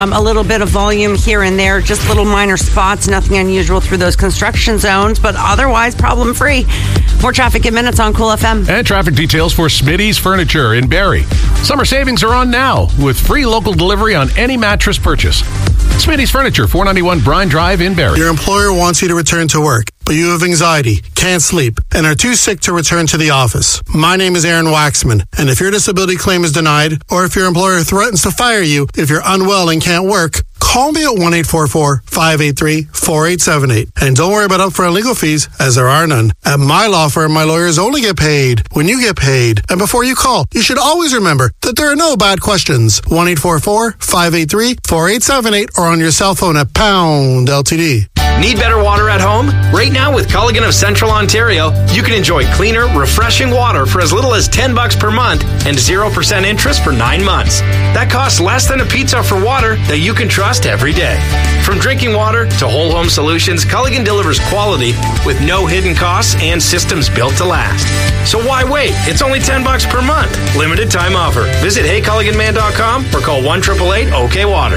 A little bit of volume here and there, just little minor spots, nothing unusual through those construction zones, but otherwise problem-free. More traffic in minutes on Cool FM. And traffic details for Smitty's Furniture in Barrie. Summer savings are on now with free local delivery on any mattress purchase. Smitty's Furniture, 491 Bryan Drive in Barrie. Your employer wants you to return to work, but you have anxiety, can't sleep, and are too sick to return to the office. My name is Aaron Waxman, and if your disability claim is denied, or if your employer threatens to fire you if you're unwell and can't work, call me at 1-844-583-4878. And don't worry about upfront legal fees, as there are none. At my law firm, my lawyers only get paid when you get paid. And before you call, you should always remember that there are no bad questions. 1-844-583-4878 or on your cell phone at pound LTD. Need better water at home? Right now with Culligan of Central Ontario, you can enjoy cleaner, refreshing water for as little as $10 per month and 0% interest for 9 months. That costs less than a pizza for water that you can trust every day. From drinking water to whole home solutions, Culligan delivers quality with no hidden costs and systems built to last. So why wait? It's only $10 per month. Limited time offer. Visit heyculliganman.com or call 1-888-OK-WATER.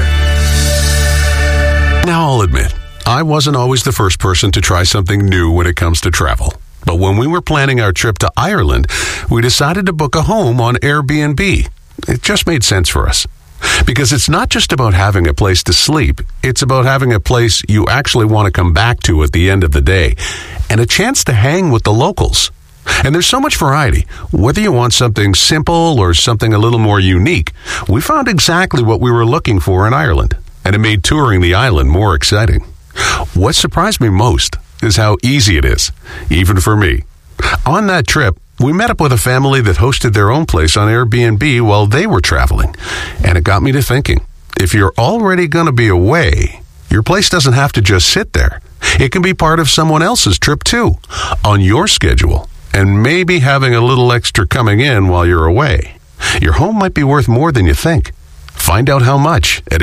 Now I'll admit, I wasn't always the first person to try something new when it comes to travel. But when we were planning our trip to Ireland, we decided to book a home on Airbnb. It just made sense for us. Because it's not just about having a place to sleep, it's about having a place you actually want to come back to at the end of the day, and a chance to hang with the locals. And there's so much variety. Whether you want something simple or something a little more unique, we found exactly what we were looking for in Ireland, and it made touring the island more exciting. What surprised me most is how easy it is, even for me. On that trip, we met up with a family that hosted their own place on Airbnb while they were traveling. And it got me to thinking, if you're already going to be away, your place doesn't have to just sit there. It can be part of someone else's trip too, on your schedule, and maybe having a little extra coming in while you're away. Your home might be worth more than you think. Find out how much at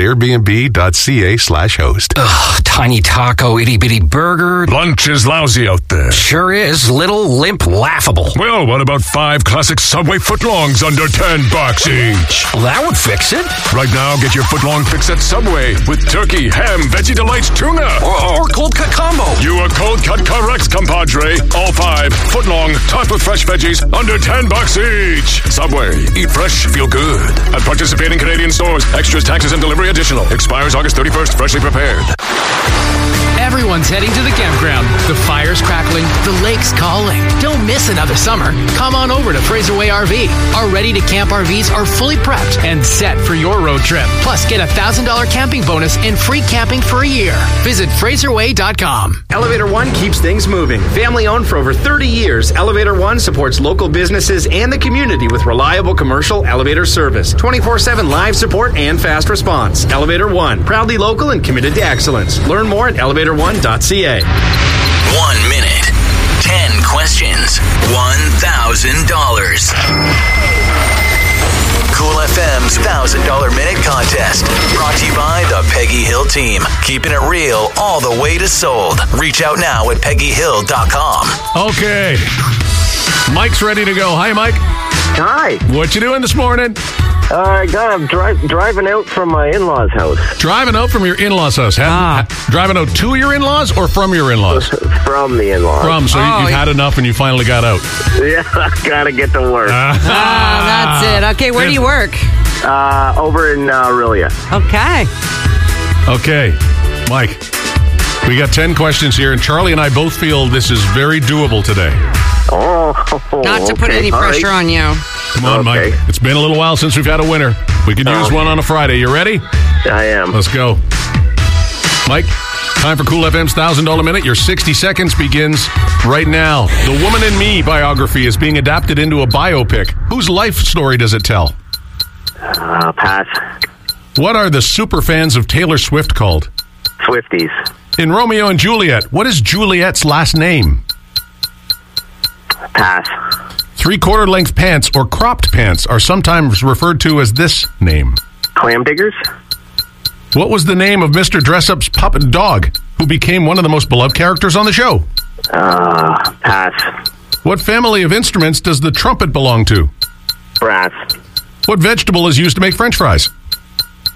airbnb.ca/host. Ugh, tiny taco, itty-bitty burger. Lunch is lousy out there. Sure is. Little, limp, laughable. Well, what about 5 classic Subway footlongs under $10 each? Well, that would fix it. Right now, get your footlong fix at Subway with turkey, ham, Veggie Delights, tuna. Or cold cut combo. You are cold cut correct, compadre. All 5 footlong, topped with fresh veggies under $10 each. Subway. Eat fresh, feel good. At participating Canadian stores. Extras, taxes, and delivery additional. Expires August 31st. Freshly prepared. Everyone's heading to the campground. The fire's crackling. The lake's calling. Don't miss another summer. Come on over to Fraser Way RV. Our ready-to-camp RVs are fully prepped and set for your road trip. Plus, get a $1,000 camping bonus and free camping for a year. Visit FraserWay.com. Elevator One keeps things moving. Family owned for over 30 years, Elevator One supports local businesses and the community with reliable commercial elevator service. 24/7 live support and fast response. Elevator One, proudly local and committed to excellence. Learn more at elevator1.ca. 1 minute, 10 questions, $1,000. Cool FM's $1,000 Minute Contest. Brought to you by the Peggy Hill Team. Keeping it real all the way to sold. Reach out now at PeggyHill.com. Okay. Mike's ready to go. Hi, Mike. Hi. What you doing this morning? I'm driving out from my in-laws' house. Driving out from your in-laws' house. Driving out to your in-laws or from your in-laws? From the in-laws. So you've had enough and you finally got out. Yeah, I gotta get to work. That's it. Okay, where do you work? Over in Aurelia. Okay, Mike. We got 10 questions here, and Charlie and I both feel this is very doable today. Not to put any pressure on you. Come on, Mike. It's been a little while since we've had a winner. We could use one on a Friday. You ready? I am. Let's go. Mike, time for Cool FM's $1,000 Minute. Your 60 seconds begins right now. The Woman in Me biography is being adapted into a biopic. Whose life story does it tell? Pass. What are the super fans of Taylor Swift called? Swifties. In Romeo and Juliet, what is Juliet's last name? Pass. 3/4 length pants or cropped pants are sometimes referred to as this name. Clam diggers. What was the name of Mr. Dressup's puppet dog, who became one of the most beloved characters on the show? Pass. What family of instruments does the trumpet belong to? Brass. What vegetable is used to make French fries?